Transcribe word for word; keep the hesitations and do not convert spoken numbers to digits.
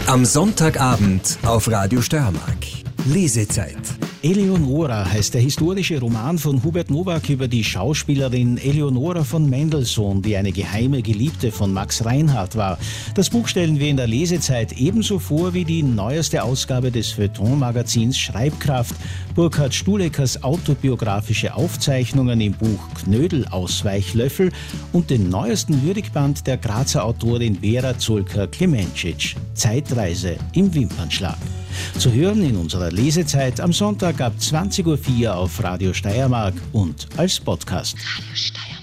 Am Sonntagabend auf Radio Steiermark. Lesezeit. Eleonora heißt der historische Roman von Hubert Nowak über die Schauspielerin Eleonora von Mendelssohn, die eine geheime Geliebte von Max Reinhardt war. Das Buch stellen wir in der Lesezeit ebenso vor wie die neueste Ausgabe des Feuilleton-Magazins Schreibkraft, Burkhard Stuleckers autobiografische Aufzeichnungen im Buch Knödel-Ausweichlöffel und den neuesten Lyrikband der Grazer Autorin Vera Zulker-Klemencic, Zeitreise im Wimpernschlag. Zu hören in unserer Lesezeit am Sonntag ab zwanzig Uhr vier auf Radio Steiermark und als Podcast. Radio Steiermark.